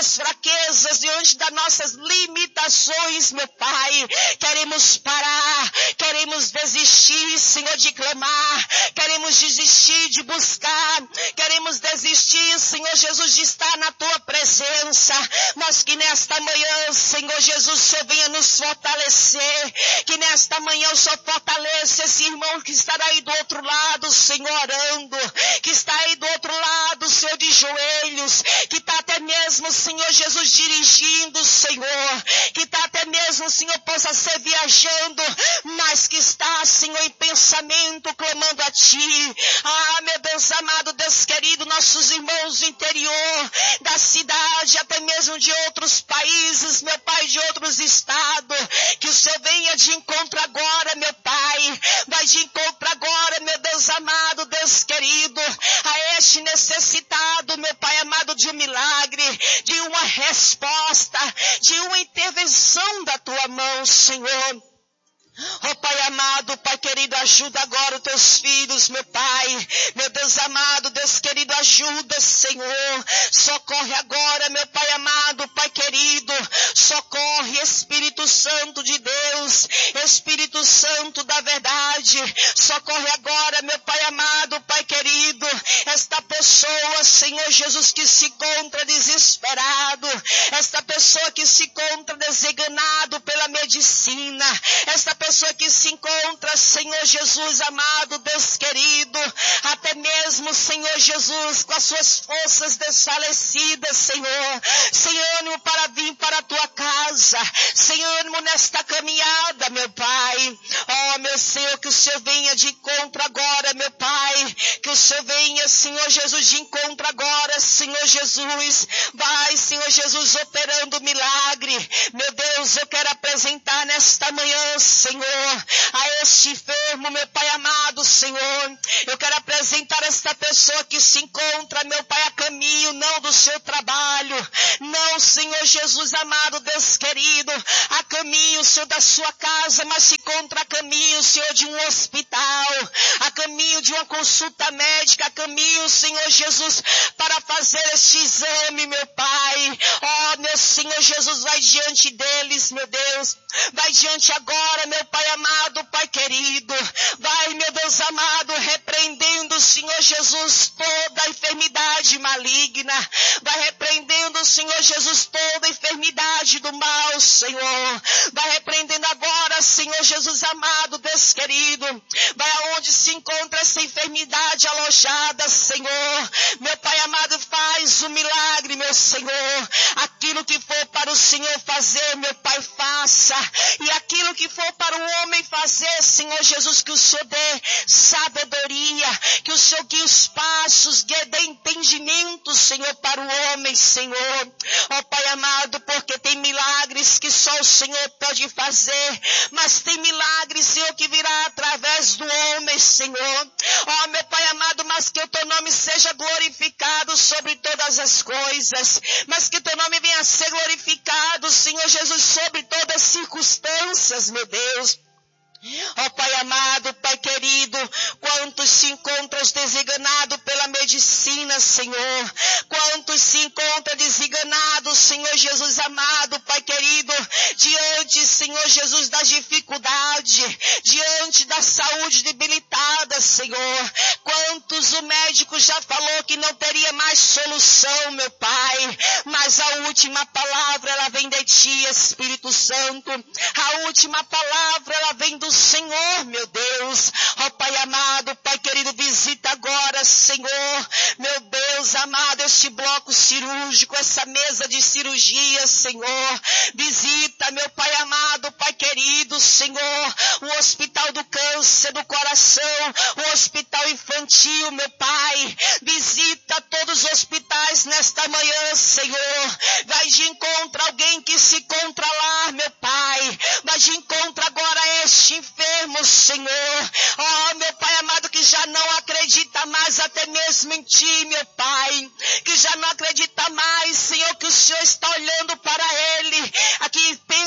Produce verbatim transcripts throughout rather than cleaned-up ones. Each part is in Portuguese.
nossas fraquezas, diante das nossas limitações, meu Pai. Queremos parar, queremos desistir, Senhor, de clamar, queremos desistir de buscar, queremos desistir, Senhor Jesus, de estar na Tua presença, mas que nesta manhã, Senhor Jesus, o Senhor venha nos fortalecer, que nesta manhã o Senhor fortaleça esse irmão que está aí do outro lado, Senhor, orando, que está aí do outro lado, Senhor, de joelhos, que está até mesmo, Senhor Jesus, dirigindo, Senhor, que está até mesmo, Senhor, possa ser viajando, mas que está, Senhor, em pensamento, clamando a Ti. Ah, meu Deus amado, Deus querido, nossos irmãos do interior da cidade, até mesmo de outros países, meu Pai, de outros estados, que o Senhor venha de encontro agora, meu Pai, vai de encontro agora, meu Deus amado, Deus querido, a este necessitado, meu Pai amado, de um milagre, de uma resposta, de uma intervenção da Tua mão, Senhor. Oh Pai amado, Pai querido, ajuda agora os Teus filhos, meu Pai. Meu Deus amado, Deus querido, ajuda, Senhor. Socorre agora, meu Pai amado, Pai querido. Socorre, Espírito Santo de Deus, Espírito Santo da verdade. Socorre agora, meu Pai amado, Pai querido, esta pessoa, Senhor Jesus, que se encontra desesperado, esta pessoa que se encontra desenganado pela medicina, esta pessoa que se encontra, Senhor Jesus amado, Deus querido, até mesmo, Senhor Jesus, com as suas forças desfalecidas, Senhor, sem ânimo para vir para a Tua casa, sem ânimo nesta caminhada, meu Pai. Oh, meu Senhor, que o Senhor venha de encontro agora, meu Pai, que o Senhor venha, Senhor Jesus, de encontro agora, Senhor Jesus, vai, Senhor Jesus, operando milagre. Meu Deus, eu quero apresentar nesta manhã, Senhor, a este enfermo, meu Pai amado, Senhor, eu quero apresentar esta pessoa que se encontra, meu Pai, a caminho, não do seu trabalho, não, Senhor Jesus amado, Deus querido, a caminho, Senhor, da sua casa, mas se encontra a caminho, Senhor, de um hospital, a caminho de uma consulta médica, a caminho, Senhor Jesus, para fazer este exame, meu Pai. Oh, meu Senhor Jesus, vai diante deles, meu Deus, vai diante agora, meu Pai amado, Pai querido, vai, meu Deus amado, repreendendo, Senhor Jesus, toda a enfermidade maligna, vai repreendendo, Senhor Jesus, toda a enfermidade do mal, Senhor, vai repreendendo agora, Senhor Jesus amado, Deus querido, vai aonde se encontra essa enfermidade alojada, Senhor, meu Pai amado, faz o milagre, meu Senhor, aquilo que for para o Senhor fazer, meu Pai, faça, e aquilo que for para o homem fazer, Senhor Jesus, que o Senhor dê sabedoria, que o Senhor guie os passos, que dê entendimento, Senhor, para o homem, Senhor. Ó Pai amado, porque tem milagres que só o Senhor pode fazer, mas tem milagres, Senhor, que virá através do homem, Senhor. Ó meu Pai amado, mas que o Teu nome seja glorificado sobre todas as coisas, mas que Teu nome venha a ser glorificado, Senhor Jesus, sobre todas as circunstâncias, meu Deus. Ó Pai amado, Pai querido, quantos se encontram desenganados pela medicina, Senhor, quantos se encontram desenganados, Senhor Jesus amado, Pai querido, diante, Senhor Jesus, das dificuldades, diante da saúde debilitada, Senhor, quantos o médico já falou que não teria mais solução, meu Pai, mas a última palavra, ela vem de Ti, Espírito Santo, a última palavra, ela vem do Senhor, meu Deus. Ó Pai amado, Pai querido, visita agora, Senhor, meu Deus amado, este bloco cirúrgico, essa mesa de cirurgia, Senhor, visita, meu Pai amado, Pai querido, Senhor, o hospital do câncer do coração, o hospital infantil, meu Pai, visita todos os hospitais nesta manhã, Senhor, vai de encontro a alguém que se encontra lá, meu Pai, vai de encontro agora a este enfermo, Senhor, ó meu Pai amado, que já não acredita mais até mesmo em Ti, meu Pai, que já não acredita mais, Senhor, que o Senhor está olhando para ele, aqui pensa que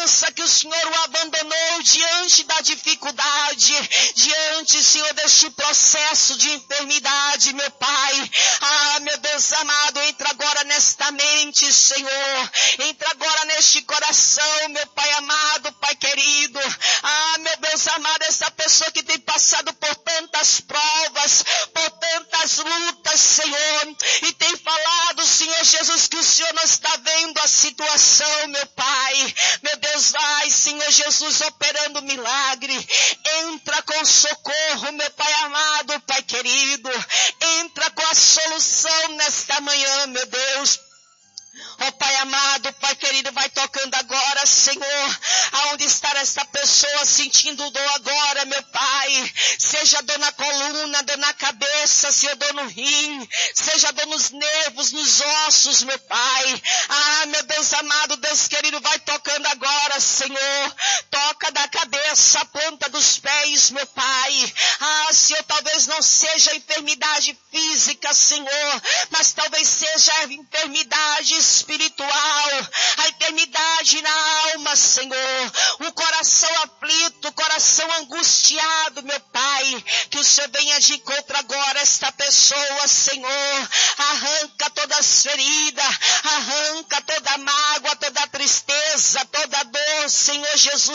o Senhor o abandonou diante da dificuldade, diante, Senhor, deste processo de enfermidade, meu Pai. Ah, meu Deus amado, entra agora nesta mente, Senhor. Entra agora neste coração, meu Pai amado, Pai querido. Ah, meu Deus amado, essa pessoa que tem passado por tantas provas, por tantas lutas, Senhor, e tem falado, Senhor Jesus, que o Senhor não está vendo a situação, meu Pai. Meu Deus, vai, Senhor Jesus, operando milagre. Entra com socorro, meu Pai amado, Pai querido. Entra com a solução nesta manhã, meu Deus. Ó oh, Pai amado, Pai querido, vai tocando agora, Senhor, aonde está essa pessoa sentindo dor agora, meu Pai, seja dor na coluna, dor na cabeça, Senhor, dor no rim, seja dor nos nervos, nos ossos, meu Pai. Ah, meu Deus amado, Deus querido, vai tocando agora, Senhor, toca da cabeça, a planta dos pés, meu Pai. Ah, Senhor, talvez não seja enfermidade física, Senhor, mas talvez seja enfermidade espiritual, a enfermidade na alma, Senhor, o coração aflito, o coração angustiado, meu Pai, que o Senhor venha de encontro agora esta pessoa, Senhor, arranca todas as feridas, arranca toda a mágoa, toda a tristeza, toda a dor, Senhor Jesus.